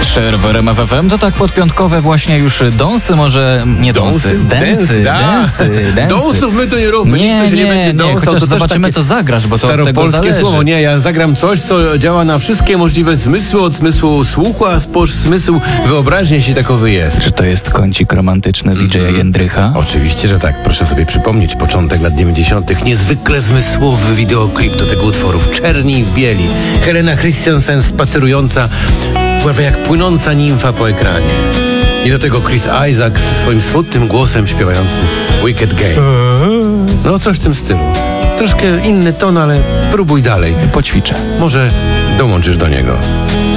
Asher w RMF FM. To tak podpiątkowe właśnie już dąsy, może nie dąsy. Dęsy. Dąsów my tu nie róbmy. Nikt nie będzie dąsał. Chociaż zobaczymy, co zagrasz, bo to od tego zależy. Słowo. Nie, ja zagram coś, co działa na wszystkie możliwe zmysły, od zmysłu słuchu, a zmysł wyobraźni, jeśli takowy jest. Czy to jest kącik romantyczny DJ-a Jędrycha? Oczywiście, że tak. Proszę sobie przypomnieć początek lat 90. Niezwykle zmysłowy wideoklip do tego utworu w czerni i w bieli. Helena Christensen spacerująca, prawie jak płynąca nimfa po ekranie. I do tego Chris Isaac ze swoim smutnym głosem śpiewający Wicked Game. No coś w tym stylu. Troszkę inny ton, ale próbuj dalej. Poćwiczę. Może dołączysz do niego.